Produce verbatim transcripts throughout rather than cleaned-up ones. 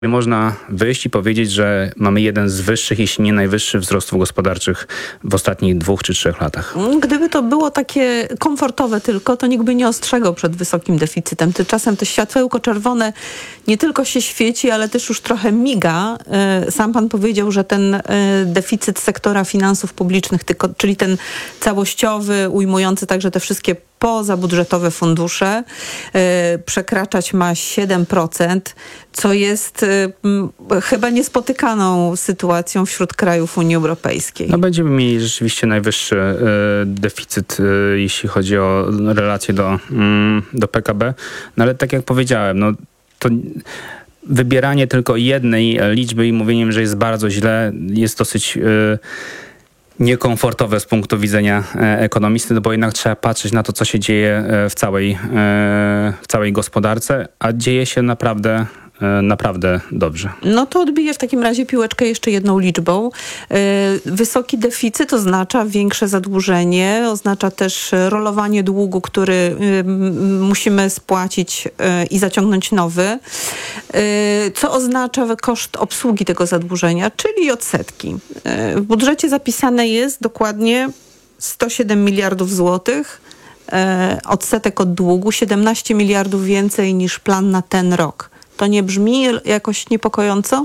Można wyjść i powiedzieć, że mamy jeden z wyższych, jeśli nie najwyższy wzrostów gospodarczych w ostatnich dwóch czy trzech latach. Gdyby to było takie komfortowe tylko, to nikt by nie ostrzegał przed wysokim deficytem. Tymczasem to światełko czerwone nie tylko się świeci, ale też już trochę miga. Sam pan powiedział, że ten deficyt sektora finansów publicznych, czyli ten całościowy, ujmujący także te wszystkie pozabudżetowe fundusze, przekraczać ma siedem procent, co jest chyba niespotykaną sytuacją wśród krajów Unii Europejskiej. No będziemy mieli rzeczywiście najwyższy y, deficyt, y, jeśli chodzi o relację do, y, do P K B. No ale tak jak powiedziałem, no to wybieranie tylko jednej liczby i mówieniem, że jest bardzo źle, jest dosyć y, niekomfortowe z punktu widzenia ekonomisty, no bo jednak trzeba patrzeć na to, co się dzieje w całej, w całej gospodarce, a dzieje się naprawdę naprawdę dobrze. No to odbiję w takim razie piłeczkę jeszcze jedną liczbą. Wysoki deficyt oznacza większe zadłużenie, oznacza też rolowanie długu, który musimy spłacić i zaciągnąć nowy, co oznacza koszt obsługi tego zadłużenia, czyli odsetki. W budżecie zapisane jest dokładnie sto siedem miliardów złotych, odsetek od długu siedemnaście miliardów więcej niż plan na ten rok. To nie brzmi jakoś niepokojąco?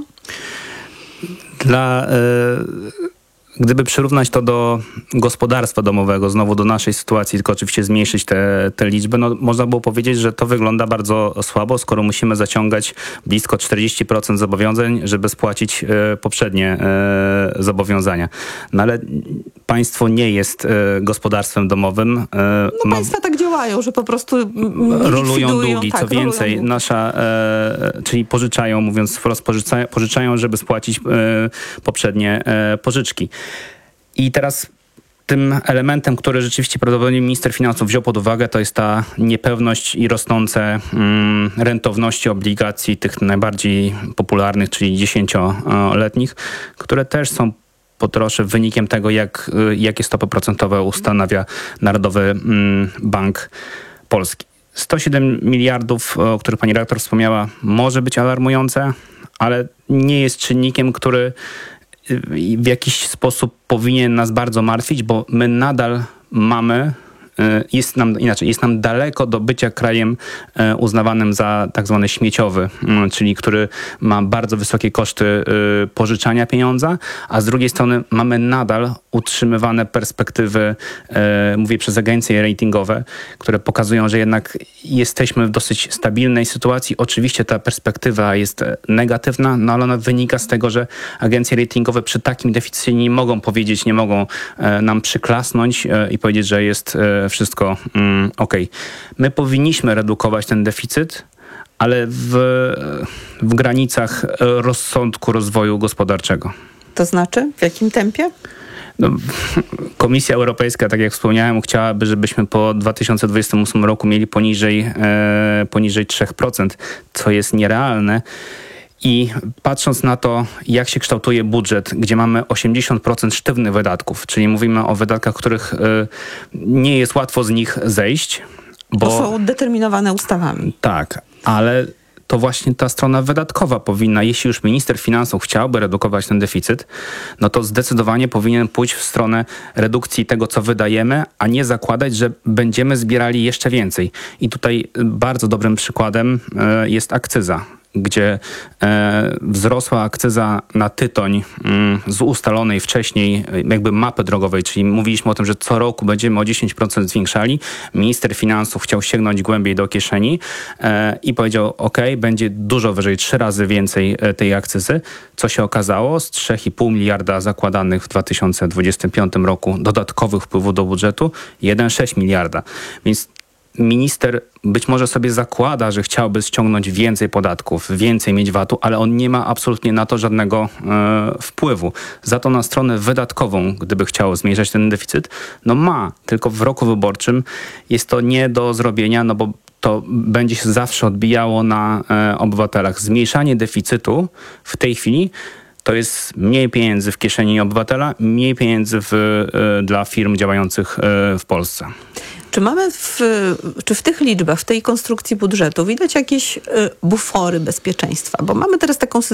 Dla, y, gdyby przyrównać to do gospodarstwa domowego, znowu do naszej sytuacji, tylko oczywiście zmniejszyć te, te liczby, no można było powiedzieć, że to wygląda bardzo słabo, skoro musimy zaciągać blisko czterdzieści procent zobowiązań, żeby spłacić y, poprzednie y, zobowiązania. No ale państwo nie jest y, gospodarstwem domowym. Y, no ma, państwa tak działają, że po prostu rolują długi. Tak, Co więcej, długi. nasza, e, czyli pożyczają, mówiąc wprost, pożyczają, pożyczają żeby spłacić e, poprzednie e, pożyczki. I teraz tym elementem, który rzeczywiście prawdopodobnie minister finansów wziął pod uwagę, to jest ta niepewność i rosnące mm, rentowności obligacji tych najbardziej popularnych, czyli dziesięcioletnich, które też są po trosze wynikiem tego, jak, jakie stopy procentowe ustanawia Narodowy mm, Bank Polski. sto siedem miliardów, o których pani redaktor wspomniała, może być alarmujące, ale nie jest czynnikiem, który w jakiś sposób powinien nas bardzo martwić, bo my nadal mamy, jest nam inaczej, jest nam daleko do bycia krajem uznawanym za tak zwany śmieciowy, czyli który ma bardzo wysokie koszty pożyczania pieniądza, a z drugiej strony mamy nadal utrzymywane perspektywy, mówię przez agencje ratingowe, które pokazują, że jednak jesteśmy w dosyć stabilnej sytuacji. Oczywiście ta perspektywa jest negatywna, no ale ona wynika z tego, że agencje ratingowe przy takim deficycie nie mogą powiedzieć, nie mogą nam przyklasnąć i powiedzieć, że jest wszystko mm, okej. Okay. My powinniśmy redukować ten deficyt, ale w, w granicach rozsądku rozwoju gospodarczego. To znaczy? W jakim tempie? No, Komisja Europejska, tak jak wspomniałem, chciałaby, żebyśmy po dwa tysiące dwudziestym ósmym roku mieli poniżej, e, poniżej trzy procent, co jest nierealne. I patrząc na to, jak się kształtuje budżet, gdzie mamy osiemdziesiąt procent sztywnych wydatków, czyli mówimy o wydatkach, których y, nie jest łatwo z nich zejść. Bo, bo są determinowane ustawami. Tak, ale to właśnie ta strona wydatkowa powinna, jeśli już minister finansów chciałby redukować ten deficyt, no to zdecydowanie powinien pójść w stronę redukcji tego, co wydajemy, a nie zakładać, że będziemy zbierali jeszcze więcej. I tutaj bardzo dobrym przykładem y, jest akcyza, gdzie e, wzrosła akcyza na tytoń mm, z ustalonej wcześniej jakby mapy drogowej, czyli mówiliśmy o tym, że co roku będziemy o dziesięć procent zwiększali. Minister finansów chciał sięgnąć głębiej do kieszeni e, i powiedział, ok, będzie dużo wyżej, trzy razy więcej e, tej akcyzy. Co się okazało? Z trzy i pół miliarda zakładanych w dwa tysiące dwudziestym piątym roku dodatkowych wpływów do budżetu, jeden przecinek sześć miliarda. Więc minister być może sobie zakłada, że chciałby ściągnąć więcej podatków, więcej mieć vatu, ale on nie ma absolutnie na to żadnego e, wpływu. Za to na stronę wydatkową, gdyby chciał zmniejszać ten deficyt, no ma, tylko w roku wyborczym jest to nie do zrobienia, no bo to będzie się zawsze odbijało na e, obywatelach. Zmniejszanie deficytu w tej chwili to jest mniej pieniędzy w kieszeni obywatela, mniej pieniędzy w, e, dla firm działających e, w Polsce. Czy mamy w, czy w tych liczbach, w tej konstrukcji budżetu widać jakieś y, bufory bezpieczeństwa? Bo mamy teraz taką